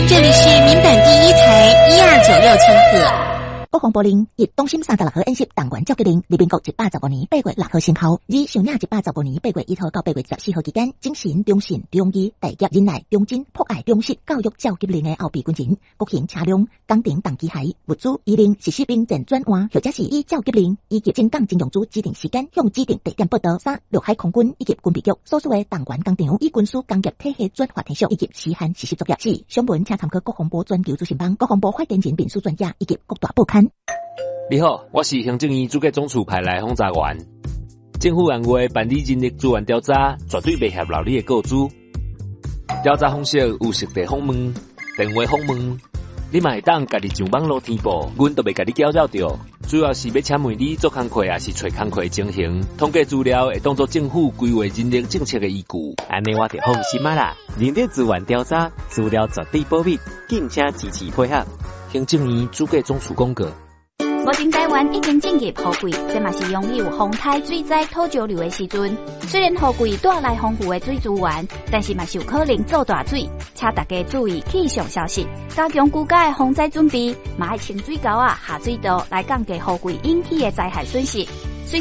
这里是民版第一台1296千赫。 国防部令以东升36号演习动员召集令，伫民国115年8月6号生效，以上领115年8月1号到8月14号期間，精神、忠信、忠義、大業、忍耐、忠貞、博愛、忠實教育召集令的後備軍人，國營車輛、工程動機械、物資依令實施兵前轉換，或者是以召集令以及正港徵用組指定時間向指定地點報到。3、陸海空軍以及軍備局所屬的動員工場以軍事工業體系轉化天數以及時限實施作業。4、上文請參考國防部全球資訊網、國防部發言人民事專家以及各大報刊。 你好，我是行政院主計總處派來訪查員。政府按月辦理人力資源調查，絕對袂協留你的個資。調查方式有實地訪問、電話訪問，你嘛會當家己上網絡填報，阮都袂甲你攪擾到。主要是要請問你做工課，也是找工課情形，統計資料會當作政府規劃人力政策的依據。 安尼我就放心啦。人力資源調查資料絕對保密，敬請支持配合。 行政院主計總處公告。 目前台灣已經進入雨季，這嘛是擁有風颱、水災、土石流的時陣。雖然雨季帶來豐富的水資源，但是嘛是有可能造大水，請大家注意氣象消息，加強居家的防災準備，嘛要清水溝下水道來降低雨季引起的災害損失。